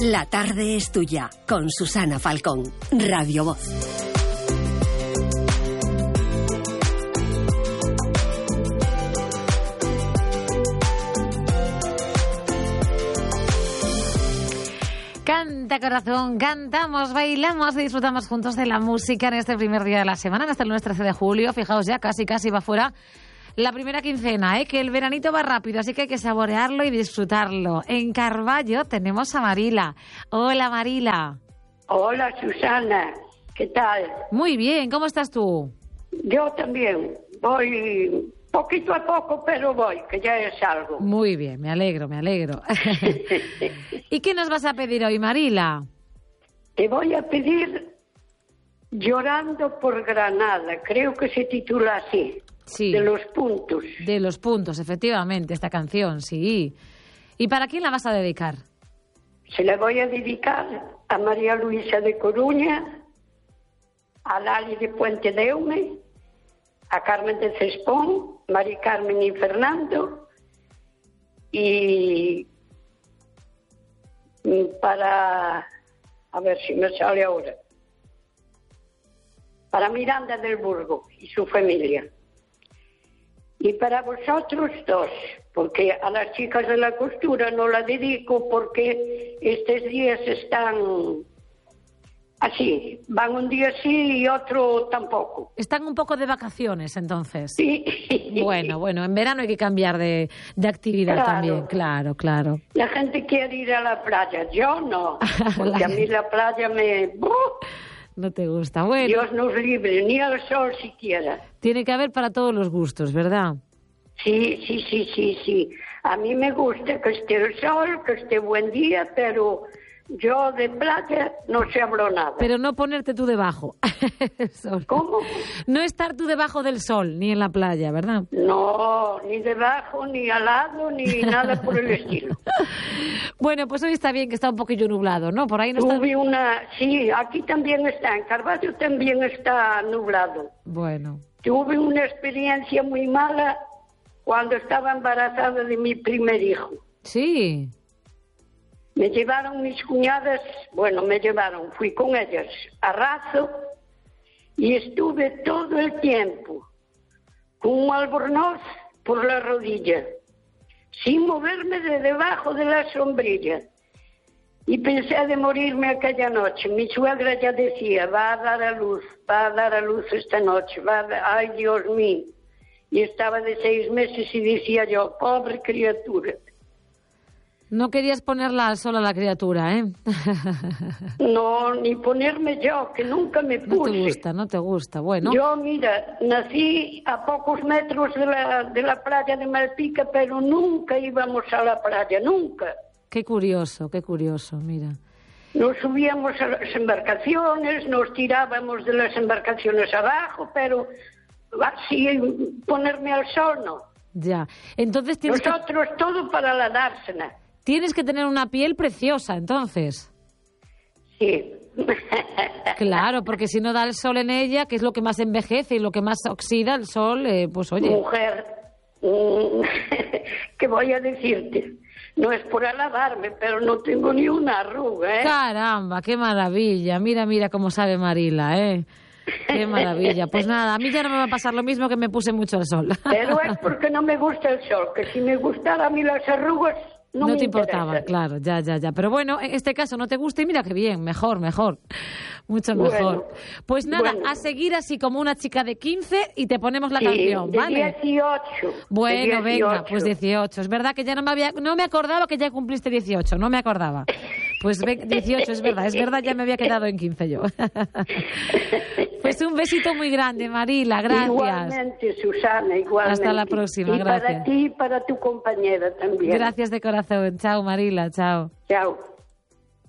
La tarde es tuya, con Susana Falcón, Radio Voz. Canta corazón, cantamos, bailamos y disfrutamos juntos de la música en este primer día de la semana, hasta el lunes 13 de julio. Fijaos ya, casi va fuera la primera quincena, que el veranito va rápido, así que hay que saborearlo y disfrutarlo. En Carballo tenemos a Marila. Hola, Marila. Hola, Susana. ¿Qué tal? Muy bien, ¿cómo estás tú? Yo también. Voy poquito a poco, pero voy, que ya es algo. Muy bien, me alegro. ¿Y qué nos vas a pedir hoy, Marila? Te voy a pedir Llorando por Granada. Creo que se titula así. Sí. De los Puntos. De los Puntos, efectivamente, esta canción, sí. ¿Y para quién la vas a dedicar? Se la voy a dedicar a María Luisa de Coruña, a Lali de Puente de Eume, a Carmen de Cespón, Mari Carmen y Fernando, y para, a ver si me sale ahora, para Miranda del Burgo y su familia. Y para vosotros dos, porque a las chicas de la costura no la dedico porque estos días están así, van un día sí y otro tampoco. Están un poco de vacaciones, entonces. Sí. Bueno, en verano hay que cambiar de actividad, claro. También, claro. La gente quiere ir a la playa, yo no, porque a mí la playa me... No te gusta, bueno. Dios nos libre, ni al sol siquiera. Tiene que haber para todos los gustos, ¿verdad? Sí. A mí me gusta que esté el sol, que esté buen día, pero yo de playa no sé hablo nada. Pero no ponerte tú debajo. ¿Cómo? No estar tú debajo del sol, ni en la playa, ¿verdad? No, ni debajo, ni al lado, ni nada por el estilo. Bueno, pues hoy está bien que está un poquillo nublado, ¿no? Por ahí no está... Sí, aquí también está, en Carballo también está nublado. Bueno. Tuve una experiencia muy mala cuando estaba embarazada de mi primer hijo. Sí. Me llevaron mis cuñadas, fui con ellas a Razo y estuve todo el tiempo con un albornoz por la rodilla, sin moverme de debajo de la sombrilla. Y pensé de morirme aquella noche. Mi suegra ya decía, va a dar a luz esta noche, ay Dios mío. Y estaba de 6 meses y decía yo, pobre criatura. No querías ponerla al sol a la criatura, ¿eh? No, ni ponerme yo, que nunca me puse. No te gusta, bueno. Yo, mira, nací a pocos metros de la playa de Malpica, pero nunca íbamos a la playa, nunca. Qué curioso, mira. Nos subíamos a las embarcaciones, nos tirábamos de las embarcaciones abajo, pero así ponerme al sol no. Ya, entonces nosotros todo para la dársena. Tienes que tener una piel preciosa, entonces. Sí. Claro, porque si no da el sol en ella, que es lo que más envejece y lo que más oxida el sol, pues oye... Mujer, ¿qué voy a decirte? No es por alabarme, pero no tengo ni una arruga, ¿eh? Caramba, qué maravilla. Mira cómo sabe Marila, ¿eh? Qué maravilla. Pues nada, a mí ya no me va a pasar lo mismo, que me puse mucho al sol. Pero es porque no me gusta el sol, que si me gustara a mí las arrugas... No te importaba, claro, ya. Pero bueno, en este caso no te gusta y mira qué bien, mejor. Mucho mejor. Pues nada, a seguir así como una chica de 15 y te ponemos la canción, ¿vale? 18. Bueno, venga, pues 18. Es verdad que ya no me acordaba que ya cumpliste 18, no me acordaba. Pues 18, es verdad, ya me había quedado en 15 yo. Pues un besito muy grande, Marila, gracias. Igualmente, Susana, igualmente. Hasta la próxima, y gracias. Para ti y para tu compañera también. Gracias de corazón. Chao, Marila, chao. Chao.